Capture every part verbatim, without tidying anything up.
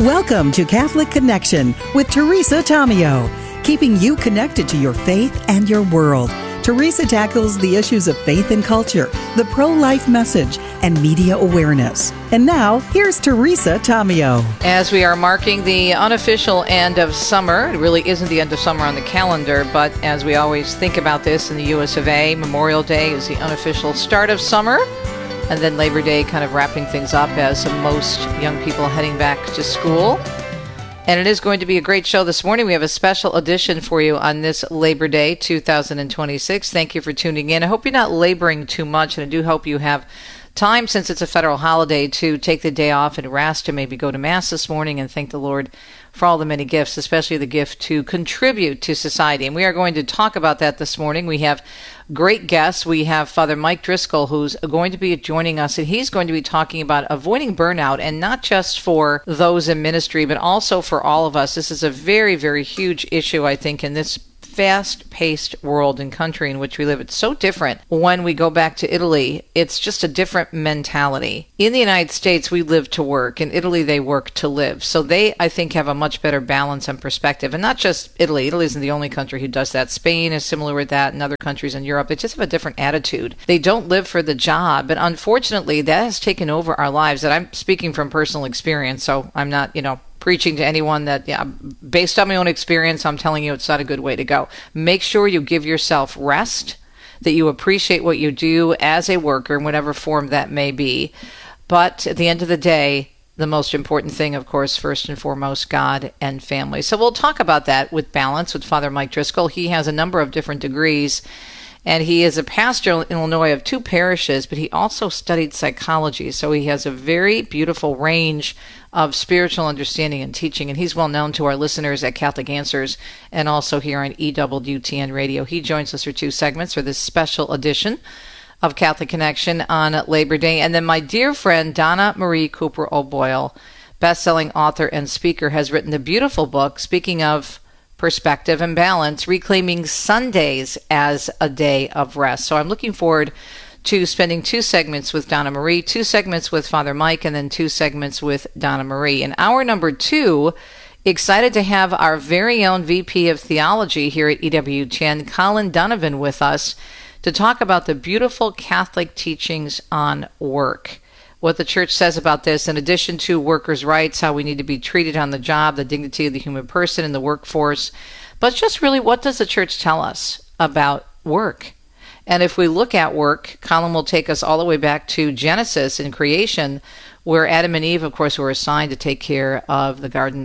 Welcome to Catholic Connection with Teresa Tomeo, keeping you connected to your faith and your world. Teresa tackles the issues of faith and culture, the pro-life message, and media awareness. And now, here's Teresa Tomeo. As we are marking the unofficial end of summer, it really isn't the end of summer on the calendar, but as we always think about this in the U S of A, Memorial Day is the unofficial start of summer. And then Labor Day kind of wrapping things up as most young people heading back to school. And it is going to be a great show this morning. We have a special edition for you on this Labor Day two thousand twenty-six. Thank you for tuning in. I hope you're not laboring too much, and I do hope you have time, since it's a federal holiday, to take the day off and rest, and maybe go to Mass this morning and thank the Lord for all the many gifts, especially the gift to contribute to society. And we are going to talk about that this morning. We have great guests. We have Father Mike Driscoll, who's going to be joining us, and he's going to be talking about avoiding burnout, and not just for those in ministry, but also for all of us. This is a very, very huge issue, I think, in this fast-paced world and country in which we live. It's so different when we go back to Italy. It's just a different mentality. In the United States, we live to work. In Italy, they work to live. So they, I think, have a much better balance and perspective. And not just Italy. Italy isn't the only country who does that. Spain is similar with that, and other countries in Europe. They just have a different attitude. They don't live for the job. But unfortunately, that has taken over our lives. And I'm speaking from personal experience, so I'm not, you know, preaching to anyone that, yeah, based on my own experience, I'm telling you it's not a good way to go. Make sure you give yourself rest, that you appreciate what you do as a worker in whatever form that may be. But at the end of the day, the most important thing, of course, first and foremost, God and family. So we'll talk about that with balance with Father Mike Driscoll. He has a number of different degrees, and he is a pastor in Illinois of two parishes, but he also studied psychology. So he has a very beautiful range of spiritual understanding and teaching, and he's well known to our listeners at Catholic Answers and also here on E W T N Radio. He joins us for two segments for this special edition of Catholic Connection on Labor Day. And then my dear friend Donna Marie Cooper O'Boyle, best-selling author and speaker, has written the beautiful book, speaking of perspective and balance, Reclaiming Sundays as a Day of Rest. So I'm looking forward to spending two segments with Donna Marie, two segments with Father Mike, and then two segments with Donna Marie. In hour number two, excited to have our very own V P of Theology here at E W T N, Colin Donovan, with us to talk about the beautiful Catholic teachings on work. What the Church says about this, in addition to workers' rights, how we need to be treated on the job, the dignity of the human person in the workforce, but just really, what does the Church tell us about work? And if we look at work, Colin will take us all the way back to Genesis in creation, where Adam and Eve, of course, were assigned to take care of the Garden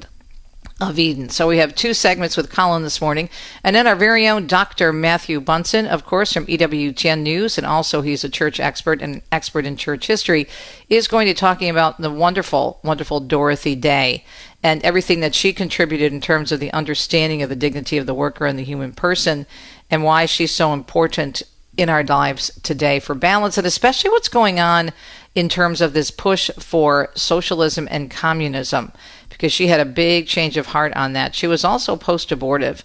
of Eden. So we have two segments with Colin this morning. And then our very own Doctor Matthew Bunson, of course, from E W T N News, and also he's a church expert and expert in church history, is going to be talking about the wonderful, wonderful Dorothy Day and everything that she contributed in terms of the understanding of the dignity of the worker and the human person, and why she's so important in our lives today for balance, and especially what's going on in terms of this push for socialism and communism, because she had a big change of heart on that. She was also post-abortive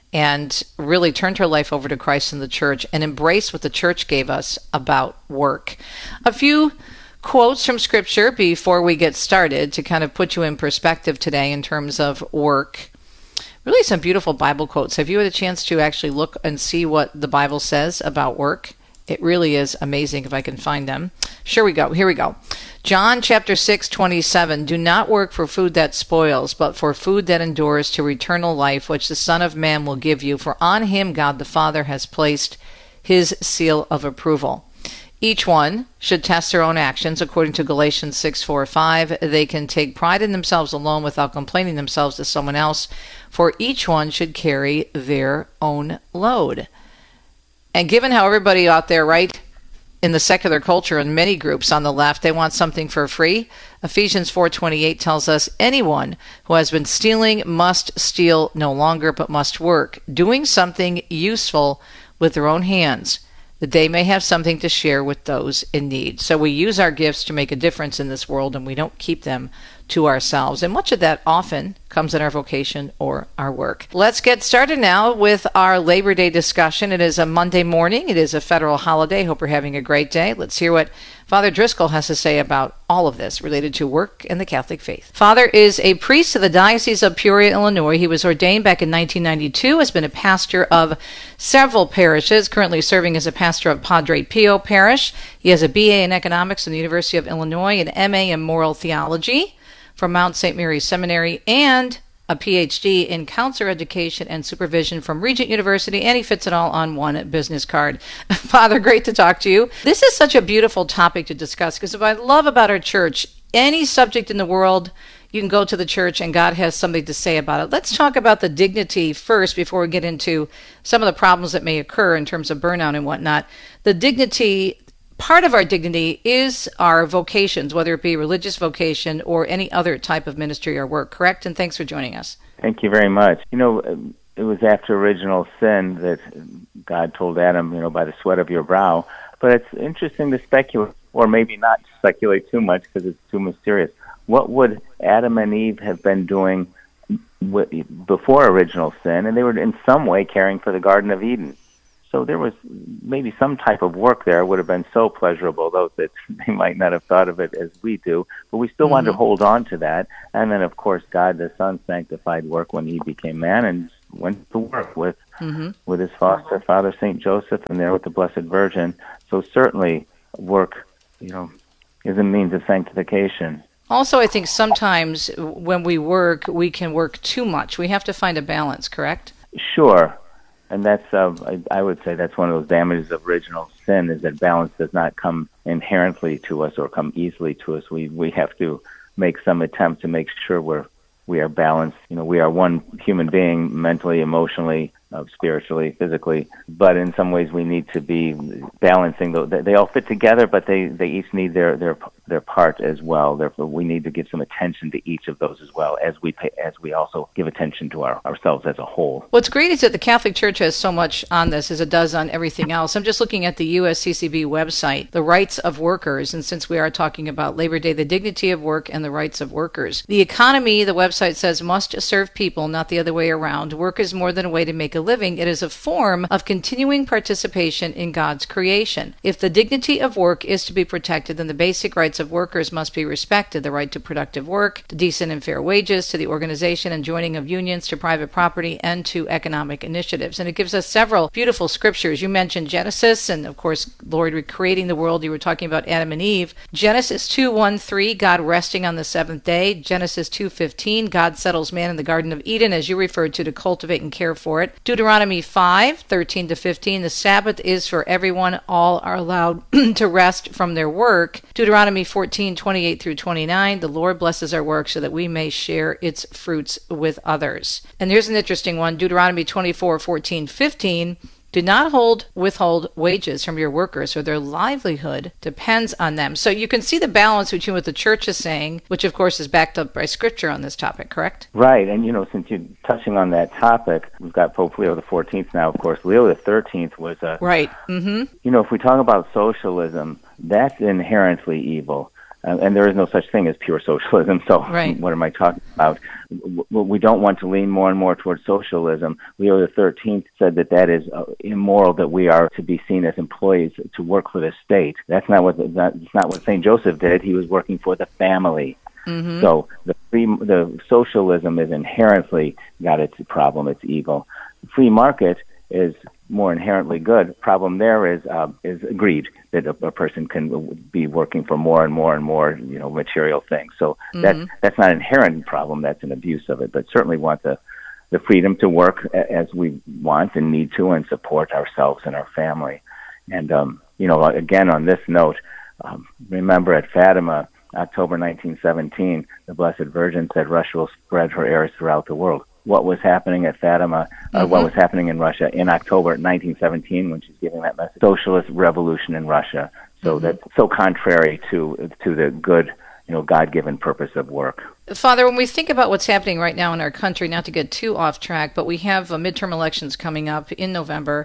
and really turned her life over to Christ and the Church and embraced what the Church gave us about work. A few quotes from Scripture before we get started to kind of put you in perspective today in terms of work. Really some beautiful Bible quotes. Have you had a chance to actually look and see what the Bible says about work? It really is amazing if I can find them. Sure we go. Here we go. John chapter six, twenty-seven. Do not work for food that spoils, but for food that endures to eternal life, which the Son of Man will give you. For on him God the Father has placed his seal of approval. Each one should test their own actions according to Galatians six, four, five. They can take pride in themselves alone without complaining themselves to someone else, for each one should carry their own load. And given how everybody out there, right, in the secular culture and many groups on the left, they want something for free, Ephesians four twenty-eight tells us, anyone who has been stealing must steal no longer, but must work, doing something useful with their own hands, that they may have something to share with those in need. So we use our gifts to make a difference in this world, and we don't keep them to ourselves. And much of that often comes in our vocation or our work. Let's get started now with our Labor Day discussion. It is a Monday morning. It is a federal holiday. Hope you're having a great day. Let's hear what Father Driscoll has to say about all of this related to work and the Catholic faith. Father is a priest of the Diocese of Peoria, Illinois. He was ordained back in nineteen ninety-two, has been a pastor of several parishes, currently serving as a pastor of Padre Pio Parish. He has a B A in economics from the University of Illinois, an M A in moral theology from Mount Saint Mary's Seminary, and a P H D in counselor education and supervision from Regent University, and he fits it all on one business card. Father, great to talk to you. This is such a beautiful topic to discuss, because what I love about our church, any subject in the world, you can go to the church and God has something to say about it. Let's talk about the dignity first before we get into some of the problems that may occur in terms of burnout and whatnot. The dignity, part of our dignity is our vocations, whether it be religious vocation or any other type of ministry or work, correct? And thanks for joining us. Thank you very much. You know, it was after original sin that God told Adam, you know, by the sweat of your brow. But it's interesting to speculate, or maybe not speculate too much because it's too mysterious. What would Adam and Eve have been doing before original sin? And they were in some way caring for the Garden of Eden. So there was maybe some type of work there would have been so pleasurable, though, that they might not have thought of it as we do. But we still mm-hmm. wanted to hold on to that. And then, of course, God the Son sanctified work when he became man and went to work with mm-hmm. with his foster father, Saint Joseph, and there with the Blessed Virgin. So certainly work, you know, is a means of sanctification. Also, I think sometimes when we work, we can work too much. We have to find a balance, correct? Sure. And that's, uh, I, I would say that's one of those damages of original sin, is that balance does not come inherently to us or come easily to us. We we have to make some attempt to make sure we're we are balanced. You know, we are one human being, mentally, emotionally, uh, spiritually, physically. But in some ways, we need to be balancing. Those. They all fit together, but they, they each need their their their part as well. Therefore, we need to give some attention to each of those as well, as we pay, as we also give attention to our, ourselves as a whole. What's great is that the Catholic Church has so much on this as it does on everything else. I'm just looking at the U S C C B website, the rights of workers, and since we are talking about Labor Day, the dignity of work and the rights of workers. The economy, the website says, must serve people, not the other way around. Work is more than a way to make a living. It is a form of continuing participation in God's creation. If the dignity of work is to be protected, then the basic rights of workers must be respected. The right to productive work, to decent and fair wages, to the organization and joining of unions, to private property, and to economic initiatives. And it gives us several beautiful scriptures. You mentioned Genesis, and of course, Lord recreating the world. You were talking about Adam and Eve. Genesis two one three, God resting on the seventh day. Genesis two fifteen, God settles man in the Garden of Eden, as you referred to, to cultivate and care for it. Deuteronomy five thirteen to fifteen, the Sabbath is for everyone. All are allowed to rest from their work. Deuteronomy fourteen twenty-eight through twenty-nine, the Lord blesses our work so that we may share its fruits with others. And here's an interesting one, Deuteronomy twenty-four fourteen fifteen, do not hold, withhold wages from your workers, or their livelihood depends on them. So you can see the balance between what the church is saying, which of course is backed up by scripture on this topic, correct? Right, and you know, since you're touching on that topic, we've got Pope Leo the fourteenth now, of course. Leo the thirteenth was a... Right, mm-hmm. You know, if we talk about socialism, that's inherently evil. Uh, and there is no such thing as pure socialism, so right. What am I talking about? We don't want to lean more and more towards socialism. Leo the thirteenth said that that is uh, immoral, that we are to be seen as employees to work for the state. That's not what the, that's not what Saint Joseph did. He was working for the family. Mm-hmm. So the free, the socialism is inherently got its problem, it's evil. Free market is more inherently good. Problem there is uh, is greed, that a, a person can be working for more and more and more, you know, material things. So mm-hmm. that's that's not an inherent problem. That's an abuse of it. But certainly want the the freedom to work as we want and need to, and support ourselves and our family. And um, you know, again on this note, um, remember at Fatima, October nineteen seventeen, the Blessed Virgin said Russia will spread her heirs throughout the world. What was happening at Fatima, uh, mm-hmm. what was happening in Russia in October nineteen seventeen when she's giving that message? Socialist revolution in Russia. So mm-hmm. that's so contrary to to the good, you know, God-given purpose of work. Father, when we think about what's happening right now in our country, not to get too off track, but we have uh, midterm elections coming up in November,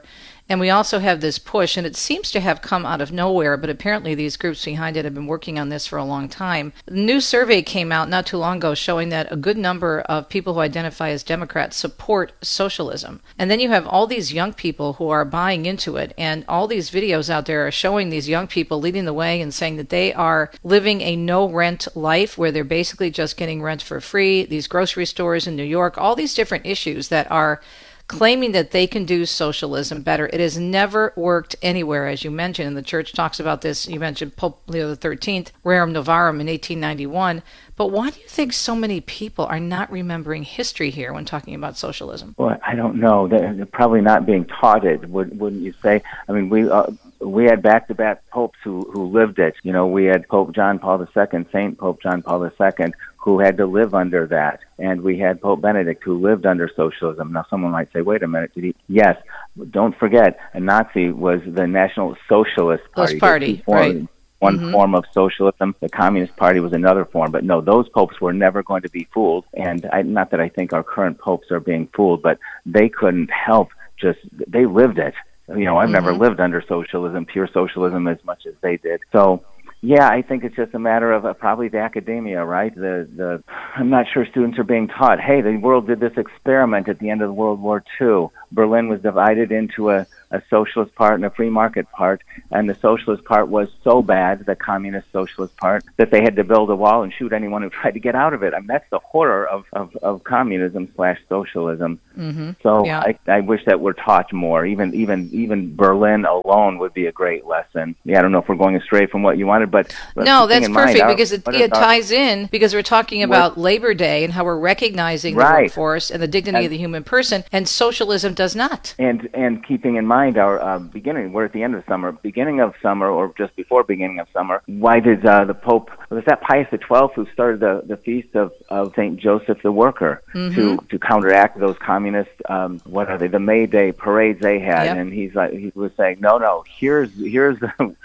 And we also have this push, and it seems to have come out of nowhere, but apparently these groups behind it have been working on this for a long time. A new survey came out not too long ago showing that a good number of people who identify as Democrats support socialism. And then you have all these young people who are buying into it, and all these videos out there are showing these young people leading the way and saying that they are living a no-rent life where they're basically just getting rent for free. These grocery stores in New York, all these different issues that are claiming that they can do socialism better. It has never worked anywhere, as you mentioned, and the church talks about this. You mentioned Pope Leo the thirteenth, Rerum Novarum in eighteen ninety-one. But why do you think so many people are not remembering history here when talking about socialism? Well, I don't know. They're, they're probably not being taught it, would, wouldn't you say? I mean, we uh, we had back-to-back popes who, who lived it. You know, we had Pope John Paul the Second, Saint Pope John Paul the Second, who had to live under that. And we had Pope Benedict, who lived under socialism. Now, someone might say, wait a minute, did he? Yes. Don't forget, a Nazi was the National Socialist Party. Those party, right. One mm-hmm. form of socialism. The Communist Party was another form. But no, those popes were never going to be fooled. And I, not that I think our current popes are being fooled, but they couldn't help just, they lived it. You know, I've mm-hmm. never lived under socialism, pure socialism, as much as they did. So, yeah, I think it's just a matter of uh, probably the academia, right? The the I'm not sure students are being taught, hey, the world did this experiment at the end of World War Two. Berlin was divided into a, a socialist part and a free market part, and the socialist part was so bad, the communist socialist part, that they had to build a wall and shoot anyone who tried to get out of it. I mean, that's the horror of, of, of communism slash socialism. Mm-hmm. So yeah. I, I wish that we're taught more. Even even even Berlin alone would be a great lesson. Yeah, I don't know if we're going astray from what you wanted, but, but no, that's perfect mind, because it, it ties in because we're talking about Labor Day and how we're recognizing the right. workforce and the dignity and, of the human person, and socialism does not. And and keeping in mind our uh, beginning, we're at the end of summer, beginning of summer, or just before beginning of summer. Why did uh, the Pope? Was that Pius the Twelfth who started the, the feast of, of Saint Joseph the Worker mm-hmm. to to counteract those communist um, what are they the May Day parades they had? Yep. And he's like he was saying, no, no, here's here's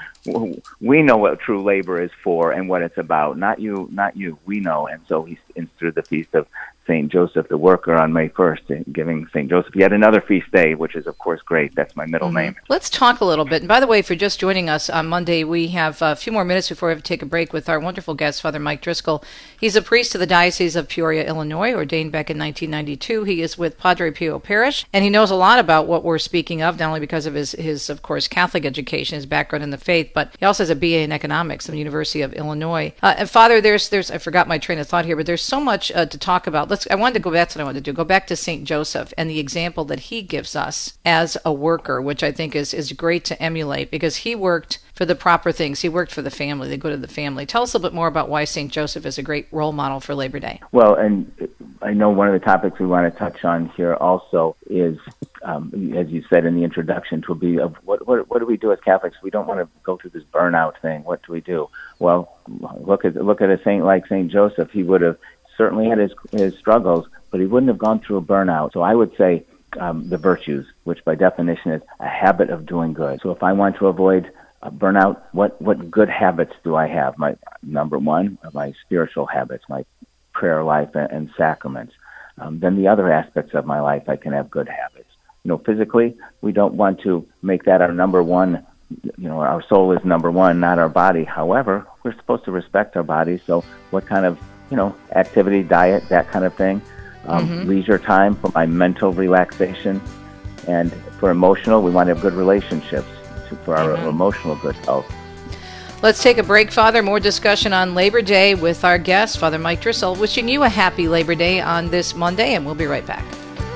we know what true labor is for and what it's about. Not you, not you. We know. And so he instituted the feast of Saint Joseph the Worker on May first, giving Saint Joseph yet another feast day, which is, of course, great. That's my middle mm-hmm. name. Let's talk a little bit. And by the way, if you're just joining us on Monday, we have a few more minutes before we have to take a break with our wonderful guest, Father Mike Driscoll. He's a priest of the Diocese of Peoria, Illinois, ordained back in nineteen ninety-two. He is with Padre Pio Parish, and he knows a lot about what we're speaking of, not only because of his, his, of course, Catholic education, his background in the faith, but he also has a B A in economics from the University of Illinois. Uh, and Father, there's, there's, I forgot my train of thought here, but there's so much uh, to talk about. Let's, I wanted to go back to what I wanted to do. Go back to Saint Joseph and the example that he gives us as a worker, which I think is, is great to emulate because he worked for the proper things. He worked for the family, the good of the family. Tell us a little bit more about why Saint Joseph is a great role model for Labor Day. Well, and I know one of the topics we want to touch on here also is, um, as you said in the introduction, to be of what, what what do we do as Catholics? We don't want to go through this burnout thing. What do we do? Well, look at look at a saint like Saint Joseph. He would have certainly had his his struggles, but he wouldn't have gone through a burnout. So I would say um, the virtues, which by definition is a habit of doing good. So if I want to avoid a burnout, what, what good habits do I have? My number one, my spiritual habits, my prayer life and, and sacraments. Um, then the other aspects of my life, I can have good habits. You know, physically, we don't want to make that our number one. You know, our soul is number one, not our body. However, we're supposed to respect our bodies. So what kind of, you know, activity, diet, that kind of thing. Um, mm-hmm. Leisure time for my mental relaxation. And for emotional, we want to have good relationships to, for our mm-hmm. emotional good health. Let's take a break, Father. More discussion on Labor Day with our guest, Father Mike Driscoll. Wishing you a happy Labor Day on this Monday, and we'll be right back.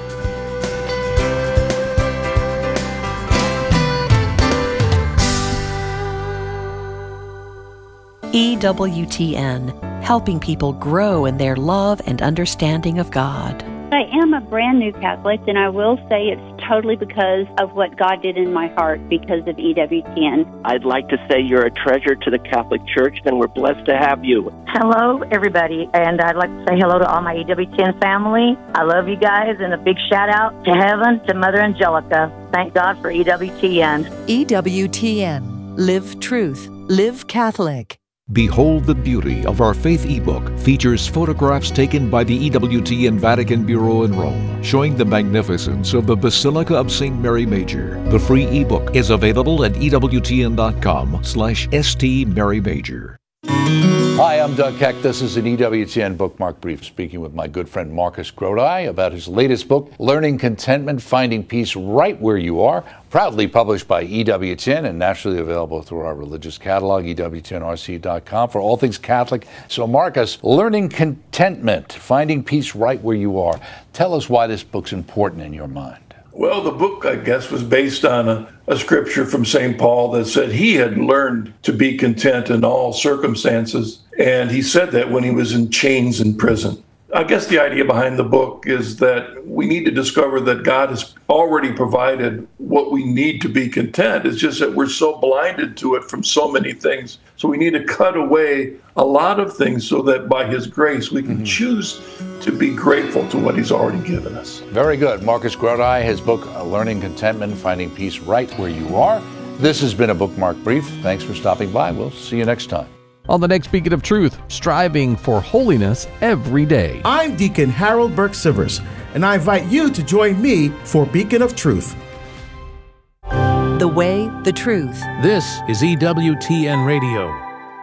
E W T N, helping people grow in their love and understanding of God. I am a brand new Catholic, and I will say it's totally because of what God did in my heart because of E W T N. I'd like to say you're a treasure to the Catholic Church, and we're blessed to have you. Hello, everybody, and I'd like to say hello to all my E W T N family. I love you guys, and a big shout-out to heaven, to Mother Angelica. Thank God for E W T N. E W T N. Live truth. Live Catholic. Behold the Beauty of Our Faith ebook features photographs taken by the E W T N Vatican Bureau in Rome, showing the magnificence of the Basilica of Saint Mary Major. The free ebook is available at ewtn.com slash stmarymajor. Hi, I'm Doug Keck. This is an E W T N Bookmark Brief, speaking with my good friend Marcus Grodi about his latest book, Learning Contentment, Finding Peace Right Where You Are, proudly published by E W T N and nationally available through our religious catalog, E W T N R C dot com, for all things Catholic. So, Marcus, Learning Contentment, Finding Peace Right Where You Are. Tell us why this book's important in your mind. Well, the book, I guess, was based on a, a scripture from Saint Paul that said he had learned to be content in all circumstances. And he said that when he was in chains in prison. I guess the idea behind the book is that we need to discover that God has already provided what we need to be content. It's just that we're so blinded to it from so many things. So we need to cut away a lot of things so that by his grace we can mm-hmm. choose to be grateful to what he's already given us. Very good. Marcus Grodi, his book, Learning Contentment, Finding Peace Right Where You Are. This has been a Bookmark Brief. Thanks for stopping by. We'll see you next time. On the next Beacon of Truth, striving for holiness every day. I'm Deacon Harold Burke-Sivers, and I invite you to join me for Beacon of Truth. The Way, the Truth. This is E W T N Radio.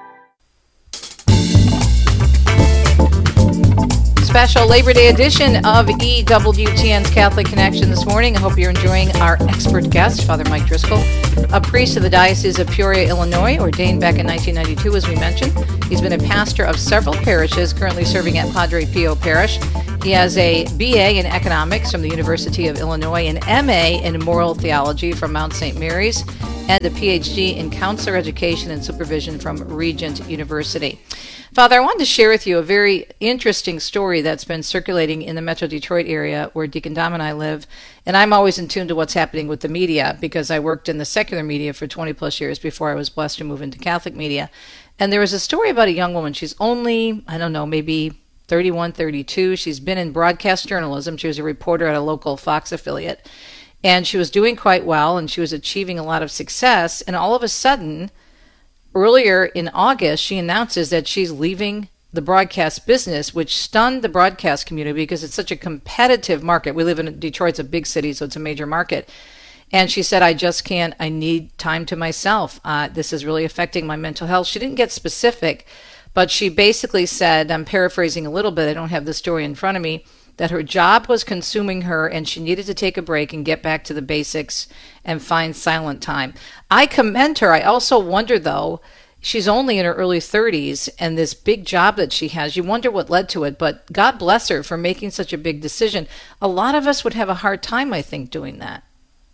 Special Labor Day edition of E W T N's Catholic Connection this morning. I hope you're enjoying our expert guest, Father Mike Driscoll, a priest of the Diocese of Peoria, Illinois, ordained back in nineteen ninety-two, as we mentioned. He's been a pastor of several parishes, currently serving at Padre Pio Parish. He has a B A in economics from the University of Illinois, an M A in moral theology from Mount Saint Mary's, and a P H D in counselor education and supervision from Regent University. Father, I wanted to share with you a very interesting story that's been circulating in the Metro Detroit area where Deacon Dom and I live. And I'm always in tune to what's happening with the media because I worked in the secular media for twenty plus years before I was blessed to move into Catholic media. And there was a story about a young woman. She's only, I don't know, maybe thirty-one, thirty-two. She's been in broadcast journalism. She was a reporter at a local Fox affiliate. And she was doing quite well and she was achieving a lot of success. And all of a sudden, earlier in August, she announces that she's leaving the broadcast business, which stunned the broadcast community because it's such a competitive market. We live in Detroit, it's a big city, so it's a major market. And she said, I just can't, I need time to myself. Uh, this is really affecting my mental health. She didn't get specific, but she basically said, I'm paraphrasing a little bit, I don't have the story in front of me, that her job was consuming her and she needed to take a break and get back to the basics and find silent time. I commend her. I also wonder, though, she's only in her early thirties and this big job that she has, you wonder what led to it, but God bless her for making such a big decision. A lot of us would have a hard time, I think, doing that.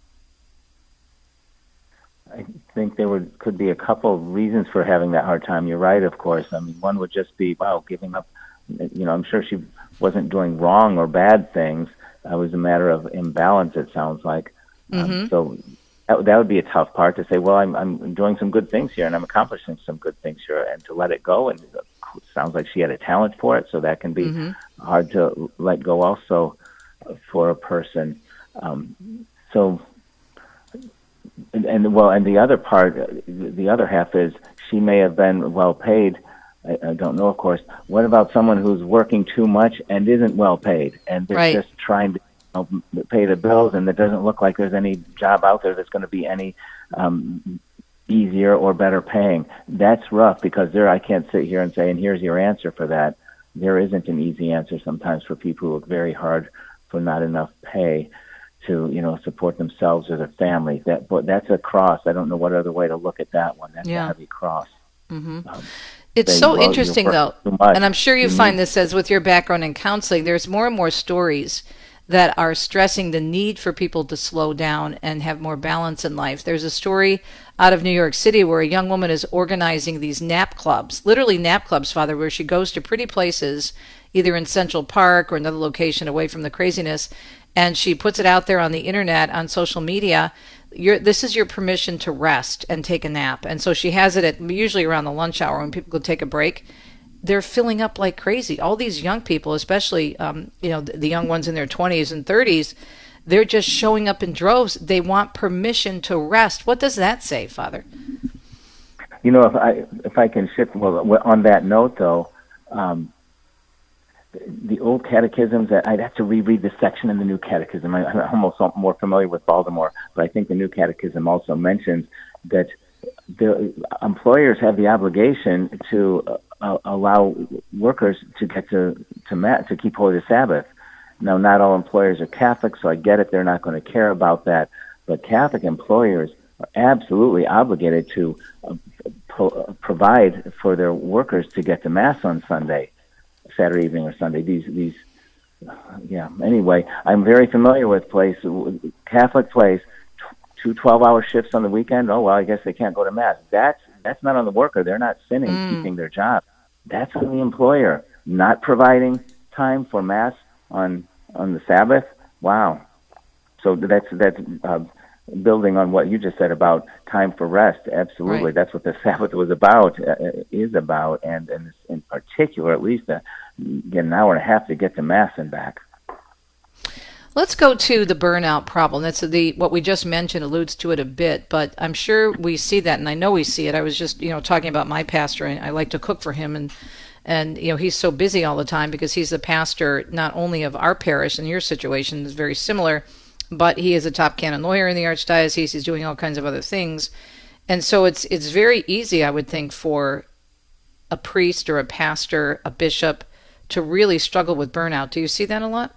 I think there would could be a couple of reasons for having that hard time. You're right, of course. I mean, one would just be, wow, giving up. You know, I'm sure she wasn't doing wrong or bad things. It was a matter of imbalance, it sounds like. Mm-hmm. Um, so that, that would be a tough part to say, well, I'm, I'm doing some good things here and I'm accomplishing some good things here, and to let it go. And it sounds like she had a talent for it, so that can be mm-hmm. hard to let go also for a person. Um, so, and, and well, and the other part, the other half is she may have been well paid. I, I don't know, of course. What about someone who's working too much and isn't well paid, and they're right. just trying to you know, pay the bills, and it doesn't look like there's any job out there that's going to be any um, easier or better paying? That's rough, because there I can't sit here and say, and here's your answer for that. There isn't an easy answer sometimes for people who work very hard for not enough pay to, you know, support themselves or their family. That, but that's a cross. I don't know what other way to look at that one. That's yeah. a heavy cross. Mm-hmm. Um, It's saying, so well, interesting, though, and I'm sure you mm-hmm. find this as with your background in counseling, there's more and more stories that are stressing the need for people to slow down and have more balance in life. There's a story out of New York City where a young woman is organizing these nap clubs, literally nap clubs, Father, where she goes to pretty places, either in Central Park or another location away from the craziness, and she puts it out there on the internet, on social media. You're, this is your permission to rest and take a nap. And so she has it at usually around the lunch hour when people go take a break. They're filling up like crazy. All these young people, especially um, you know the, the young ones in their twenties and thirties, they're just showing up in droves. They want permission to rest. What does that say, Father? You know, if I if I can shift, well, on that note, though, um, the old catechisms, I'd have to reread the section in the New Catechism. I, I'm almost more familiar with Baltimore, but I think the New Catechism also mentions that the employers have the obligation to uh, allow workers to get to to, mat, to keep holy the Sabbath. Now, not all employers are Catholic, so I get it. They're not going to care about that. But Catholic employers are absolutely obligated to uh, pro- provide for their workers to get to Mass on Sunday, Saturday evening or Sunday. These, these, yeah. Anyway, I'm very familiar with place Catholic place, two twelve-hour shifts on the weekend. Oh well, I guess they can't go to Mass. That's that's not on the worker. They're not sinning, mm. keeping their job. That's on the employer, not providing time for Mass on on the Sabbath. Wow. So that's that's uh, building on what you just said about time for rest. Absolutely, right. That's what the Sabbath was about, uh, is about, and, and in particular, at least, uh, get an hour and a half to get to Mass and back. Let's go to the burnout problem. That's the what we just mentioned alludes to it a bit, but I'm sure we see that, and I know we see it. I was just, you know, talking about my pastor, and I like to cook for him, and and you know he's so busy all the time because he's the pastor not only of our parish, and your situation is very similar, but he is a top canon lawyer in the archdiocese. He's doing all kinds of other things, and so it's it's very easy, I would think, for a priest or a pastor, a bishop, to really struggle with burnout. Do you see that a lot?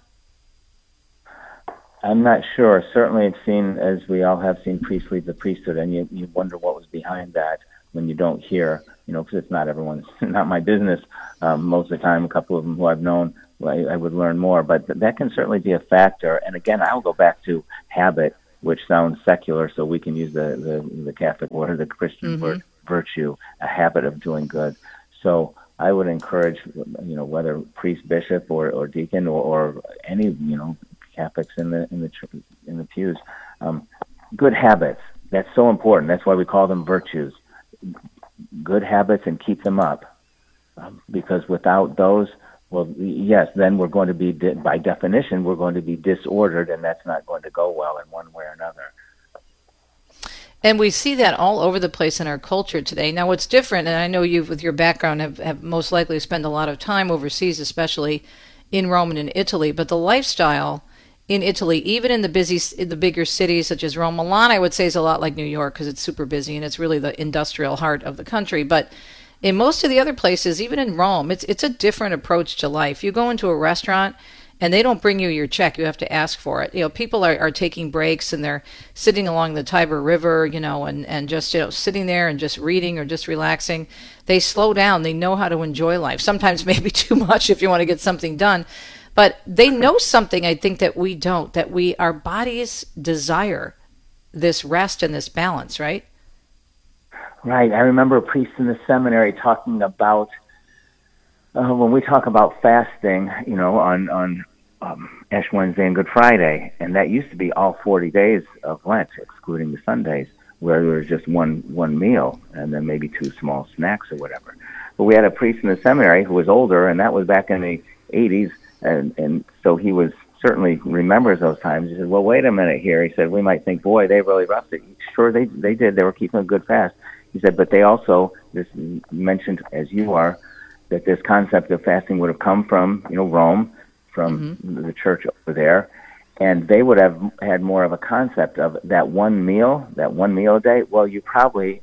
I'm not sure. Certainly it's seen, as we all have seen, priests leave the priesthood, and you, you wonder what was behind that when you don't hear, you know, because it's not everyone's, not my business. Um, most of the time, a couple of them who I've known, I, I would learn more, but th- that can certainly be a factor. And again, I'll go back to habit, which sounds secular, so we can use the, the, the Catholic word, the Christian mm-hmm. word, virtue, a habit of doing good. So I would encourage, you know, whether priest, bishop, or, or deacon, or, or any, you know, Catholics in the in the in the pews, um, good habits. That's so important. That's why we call them virtues. Good habits, and keep them up, um, because without those, well, yes, then we're going to be, by definition, we're going to be disordered, and that's not going to go well in one way or another. And we see that all over the place in our culture today. Now, what's different, and I know you, with your background, have, have most likely spent a lot of time overseas, especially in Rome and in Italy, but the lifestyle in Italy, even in the busy, in the bigger cities such as Rome, Milan, I would say is a lot like New York because it's super busy and it's really the industrial heart of the country. But in most of the other places, even in Rome, it's it's a different approach to life. You go into a restaurant and they don't bring you your check; you have to ask for it. You know, people are, are taking breaks and they're sitting along the Tiber River, you know, and, and just you know sitting there and just reading or just relaxing. They slow down. They know how to enjoy life. Sometimes maybe too much if you want to get something done. But they know something, I think, that we don't, that we, our bodies desire this rest and this balance, right? Right. I remember a priest in the seminary talking about, uh, when we talk about fasting, you know, on, on um, Ash Wednesday and Good Friday, and that used to be all forty days of Lent, excluding the Sundays, where there was just one, one meal and then maybe two small snacks or whatever. But we had a priest in the seminary who was older, and that was back in the eighties. And and so he was certainly remembers those times. He said, well, wait a minute here. He said, we might think, boy, they really roughed it. Sure, they they did. They were keeping a good fast. He said, but they also, this mentioned as you are, that this concept of fasting would have come from, you know, Rome, from mm-hmm. the church over there. And they would have had more of a concept of that one meal, that one meal a day. Well, you probably...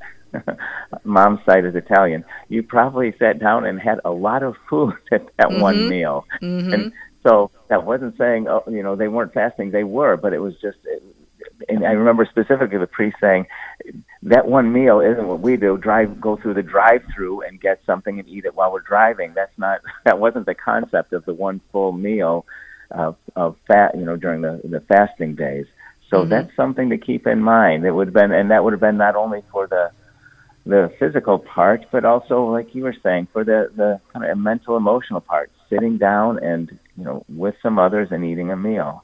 Mom's side is Italian. You probably sat down and had a lot of food at that mm-hmm. one meal. Mm-hmm. And so that wasn't saying, oh, you know, they weren't fasting. They were, but it was just, and I remember specifically the priest saying, that one meal isn't what we do, drive, go through the drive-through and get something and eat it while we're driving. That's not, that wasn't the concept of the one full meal of, of fat, you know, during the, the fasting days. So mm-hmm. that's something to keep in mind. It would have been, and that would have been not only for the, the physical part, but also, like you were saying, for the, the kind of mental, emotional part, sitting down and, you know, with some others and eating a meal.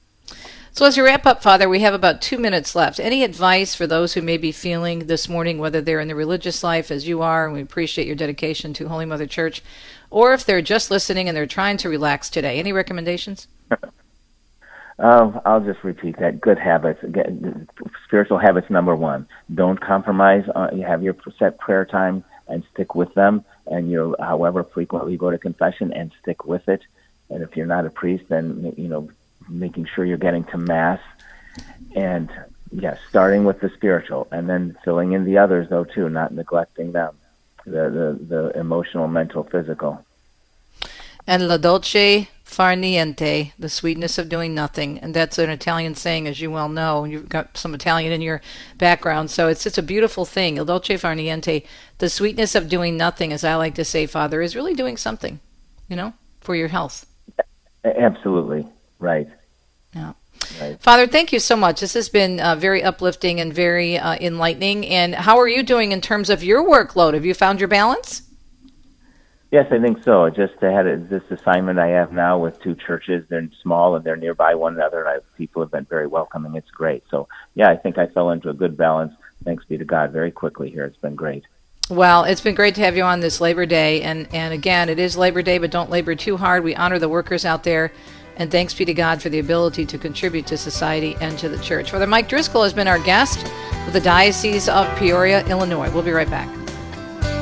So as we wrap up, Father, we have about two minutes left. Any advice for those who may be feeling this morning, whether they're in the religious life as you are, and we appreciate your dedication to Holy Mother Church, or if they're just listening and they're trying to relax today? Any recommendations? Uh, I'll just repeat that. Good habits. Again, spiritual habits, number one. Don't compromise. Uh, you have your set prayer time and stick with them. And you, however frequently you go to confession, and stick with it. And if you're not a priest, then, you know, making sure you're getting to Mass. And, yes, starting with the spiritual, and then filling in the others, though, too, not neglecting them. The, the, the emotional, mental, physical. And la dolce far niente, the sweetness of doing nothing. And that's an Italian saying, as you well know. You've got some Italian in your background, so it's just a beautiful thing. La dolce far niente, the sweetness of doing nothing, as I like to say, Father, is really doing something, you know, for your health. Absolutely. Right. Yeah. Right. Father, thank you so much. This has been uh, very uplifting and very uh, enlightening. And how are you doing in terms of your workload? Have you found your balance? Yes, I think so. I just had a, this assignment I have now with two churches. They're small and they're nearby one another. And I, people have been very welcoming. It's great. So, yeah, I think I fell into a good balance. Thanks be to God very quickly here. It's been great. Well, it's been great to have you on this Labor Day. And, and again, it is Labor Day, but don't labor too hard. We honor the workers out there. And thanks be to God for the ability to contribute to society and to the church. Father Mike Driscoll has been our guest with the Diocese of Peoria, Illinois. We'll be right back.